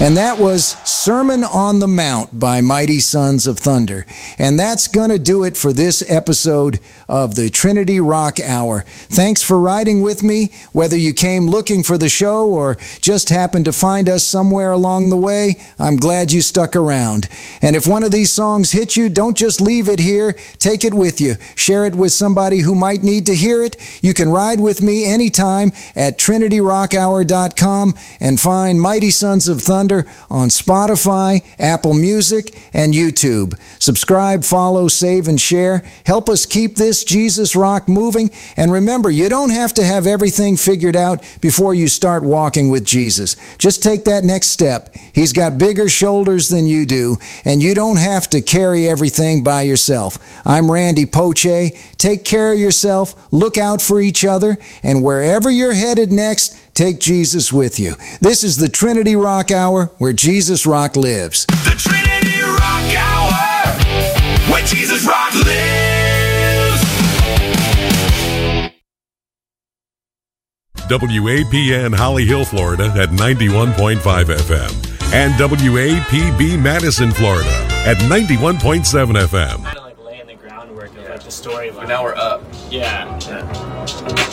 And that was Sermon on the Mount by Mighty Sons of Thunder. And that's going to do it for this episode of the Trinity Rock Hour. Thanks for riding with me, whether you came looking for the show or just happened to find us somewhere along the way. I'm glad you stuck around. And if one of these songs hit you, don't just leave it here. Take it with you. Share it with somebody who might need to hear it. You can ride with me anytime at TrinityRockHour.com and find Mighty Sons of Thunder on Spotify, Apple Music, and YouTube. Subscribe, follow, save, and share. Help us keep this Jesus Rock moving. And remember, you don't have to have everything figured out before you start walking with Jesus. Just take that next step. He's got bigger shoulders than you do, and you don't have to carry everything by yourself. I'm Randy Poche. Take care of yourself, look out for each other, and wherever you're headed next, take Jesus with you. This is the Trinity Rock Hour, where Jesus Rock lives. The Trinity Rock Hour, where Jesus Rock lives. WAPN Holly Hill, Florida at 91.5 FM and WAPB Madison, Florida at 91.7 FM. Kind of like laying the groundwork of like the storyline. But now we're up. Yeah.